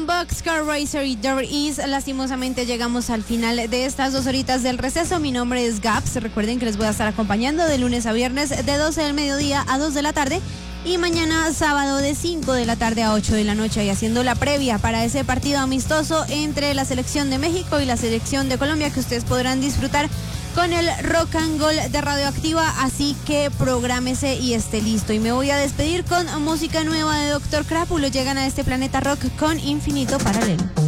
con Boxcar Racer y There Is. Lastimosamente llegamos al final de estas 2 horitas del receso. Mi nombre es Gaps. Recuerden que les voy a estar acompañando de lunes a viernes de 12 del mediodía a 2 de la tarde. Y mañana sábado de 5 de la tarde a 8 de la noche, y haciendo la previa para ese partido amistoso entre la selección de México y la selección de Colombia, que ustedes podrán disfrutar con el Rock and Roll de Radioactiva. Así que prográmese y esté listo. Y me voy a despedir con música nueva de Dr. Crápulo. Llegan a este planeta rock con Infinito Paralelo.